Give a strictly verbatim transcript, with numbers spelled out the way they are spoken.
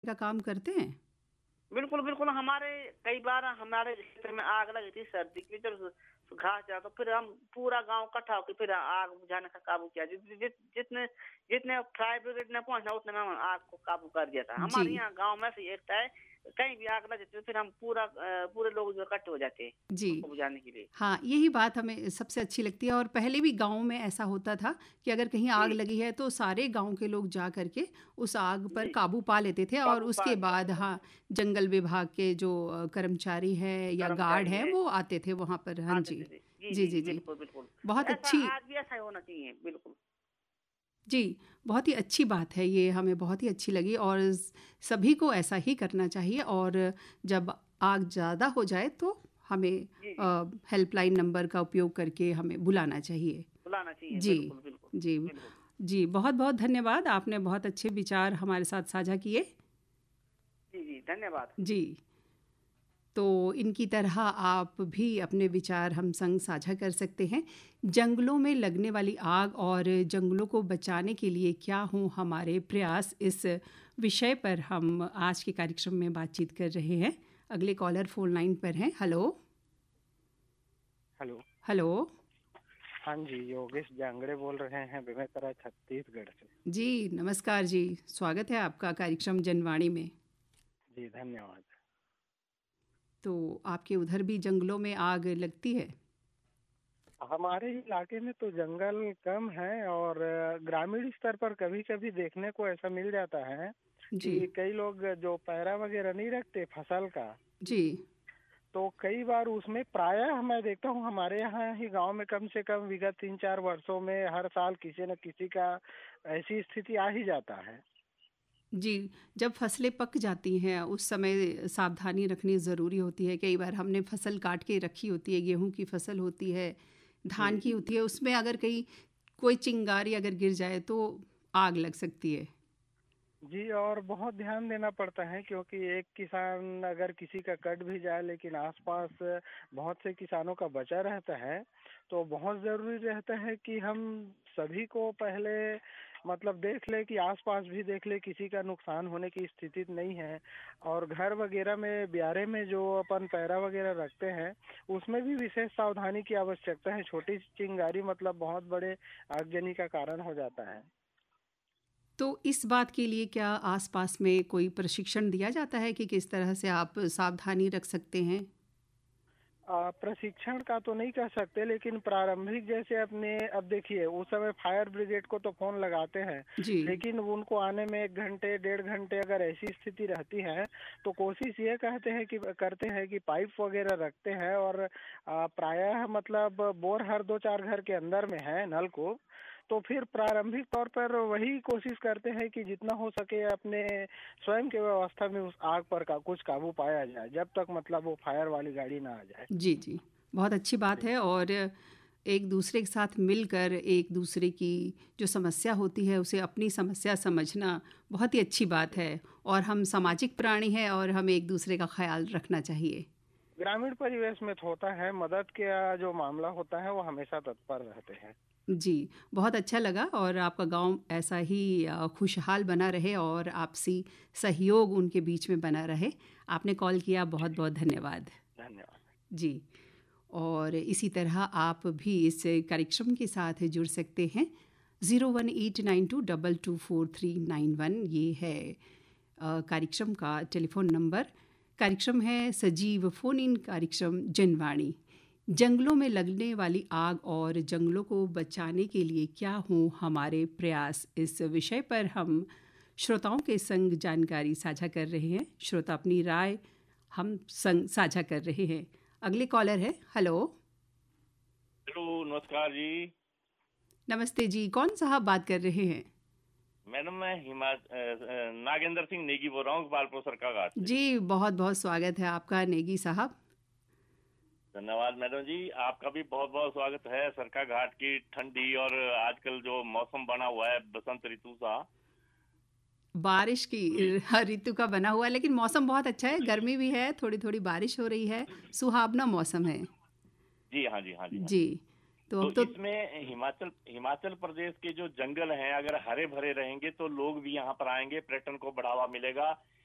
का काम करते हैं? बिल्कुल, बिल्कुल। हमारे कई बार हमारे क्षेत्र में आग लगी थी सर्दी की, जब घास जला तो फिर हम पूरा गाँव इकट्ठा होके फिर आग बुझाने का काबू किया। जित जित जितने जितने फायर ब्रिगेड ने पहुँचना उतने में हम आग को काबू कर दिया था। हमारे जी, यहाँ गाँव में से एकता है, कहीं भी आग लग जाती है तो फिर हम पूरा अ, पूरे लोग जो इकट्ठे हो जाते हैं, जी। उसको बुझाने के लिए। हाँ, यही बात हमें सबसे अच्छी लगती है और पहले भी गाँव में ऐसा होता था कि अगर कहीं आग जी, लगी है तो सारे गाँव के लोग जा कर के उस आग पर जी। काबू पा लेते थे और काबू पा उसके बाद हाँ, जंगल विभाग के जो अ, कर्मचारी हैं या गार्ड कर्मचारी हैं है। वो आते थे वहाँ पर। हाँ आते जी। थे। जी, जी, जी, जी, जी। बिल्कुल, बिल्कुल। तो बहुत ऐसा अच्छी आज भी ऐसा ही होना चाहिए, बिल्कुल। जी, बहुत ही अच्छी बात है ये, हमें बहुत ही अच्छी लगी और स सभी को ऐसा ही करना चाहिए और जब आग ज़्यादा हो जाए तो हमें जी, जी। अ, हेल्पलाइन नंबर का उपयोग करके हमें बुलाना चाहिए। बुलाना चाहिए, जी, बिल्कुल, बिल्कुल, जी। बिल्कुल। जी, बहुत-बहुत धन्यवाद, आपने बहुत अच्छे विचार हमारे साथ साझा किए। जी, जी, धन्यवाद। जी, तो इनकी तरह आप भी अपने विचार हम संग साझा कर सकते हैं। जंगलों में लगने वाली आग और जंगलों को बचाने के लिए क्या हों हमारे प्रयास, इस विषय पर हम आज के कार्यक्रम में बातचीत कर रहे हैं। अगले कॉलर फ़ोन लाइन पर हैं। Hello, hello. हेलो। हाँ जी, योगेश जांगड़े बोल रहे हैं बेमेतरा छत्तीसगढ़ से। जी, नमस्कार जी। स्वागत है आपका कार्यक्रम जनवाणी में। जी, धन्यवाद। तो आपके उधर भी जंगलों में आग लगती है? हमारे इलाके में तो जंगल कम है और ग्रामीण स्तर पर कभी-कभी देखने को ऐसा मिल जाता है जी, कि कई लोग जो पैरा वगैरह नहीं रखते फसल का, जी। तो कई बार उसमें प्रायः मैं देखता हूँ हमारे यहाँ ही गांव में कम से कम विगत तीन चार वर्षों में हर साल किसी न किसी का ऐसी स्थिति आ ही जाता है। जी, जब फसलें पक जाती हैं उस समय सावधानी रखनी ज़रूरी होती है। कई बार हमने फसल काट के रखी होती है, गेहूँ की फसल होती है, धान जी। की होती है, उसमें अगर कहीं कोई चिंगारी अगर गिर जाए तो आग लग सकती है। जी, और बहुत ध्यान देना पड़ता है क्योंकि एक किसान अगर किसी का कट भी जाए लेकिन आसपास बहुत से किसानों का बचा रहता है, तो बहुत ज़रूरी रहता है कि हम सभी को पहले मतलब देख ले कि आसपास भी देख ले किसी का नुकसान होने की स्थिति नहीं है। और घर वगैरह में ब्यारे में जो अपन पैरा वगैरह रखते हैं, उसमें भी विशेष सावधानी की आवश्यकता है। छोटी सी चिंगारी मतलब बहुत बड़े आगजनी का कारण हो जाता है। तो इस बात के लिए क्या आस-पास में कोई प्रशिक्षण दिया जाता है कि किस तरह से आप सावधानी रख सकते हैं? अ, प्रशिक्षण का तो नहीं कह सकते लेकिन प्रारंभिक जैसे अपने अब देखिए उस समय फायर ब्रिगेड को तो फोन लगाते हैं, जी, लेकिन उनको आने में एक घंटे डेढ़ घंटे अगर ऐसी स्थिति रहती है तो कोशिश ये कहते हैं कि करते हैं कि पाइप वगैरह रखते हैं और अ, प्रायः मतलब बोर हर दो चार घर के अंदर में है नलकूप। तो फिर प्रारंभिक तौर पर वही कोशिश करते हैं कि जितना हो सके अपने स्वयं की व्यवस्था में उस आग पर का कुछ काबू पाया जाए, जब तक मतलब वो फायर वाली गाड़ी ना आ जाए। जी, जी। बहुत अच्छी बात जी। है और एक दूसरे के साथ मिलकर एक दूसरे की जो समस्या होती है उसे अपनी समस्या समझना बहुत ही अच्छी बात है और हम जी। सामाजिक प्राणी हैं और हमें एक दूसरे का ख्याल रखना चाहिए। ग्रामीण परिवेश में तो होता है, मदद का जो मामला होता है वो हमेशा तत्पर रहते हैं। जी, बहुत अच्छा लगा और आपका गाँव ऐसा ही अ, खुशहाल बना रहे और आपसी सहयोग उनके बीच में बना रहे। आपने कॉल किया, बहुत-बहुत धन्यवाद। धन्यवाद। जी, और इसी तरह आप भी इस कार्यक्रम के साथ जुड़ सकते हैं। Zero one eight nine to double two four three nine one ये है अ, कार्यक्रम का टेलीफ़ोन नंबर। कार्यक्रम है सजीव फ़ोन इन कार्यक्रम जनवाणी। जंगलों में लगने वाली आग और जंगलों को बचाने के लिए क्या हों हमारे प्रयास, इस विषय पर हम श्रोताओं के संग जानकारी साझा कर रहे हैं। श्रोता अपनी राय हम संग साझा कर रहे हैं। अगले कॉलर है। हेलो, हेलो, नमस्कार जी। नमस्ते जी, कौन साहब बात कर रहे हैं? मैडम मैं हिमा अ, अ, नागेंद्र सिंह नेगी बोल रहा हूँ गोपालपुर सरकाघाट से। जी, बहुत-बहुत स्वागत है आपका नेगी साहब। धन्यवाद मैडम जी, आपका भी बहुत बहुत स्वागत है। सरकाघाट की ठंडी और आजकल जो मौसम बना हुआ है बसंत ऋतु सा। बारिश की जी र ऋतु का बना हुआ है लेकिन मौसम बहुत अच्छा है, जी गर्मी भी है, थोड़ी-थोड़ी बारिश हो रही है, सुहावना मौसम है। जी हाँ जी हाँ जी हाँ जी, जी। तो तो अब तो इसमें हिमाचल हिमाचल प्रदेश के जो जंगल हैं अगर हरे भरे रहेंगे तो लोग भी यहाँ पर आएंगे, पर्यटन को बढ़ावा मिलेगा।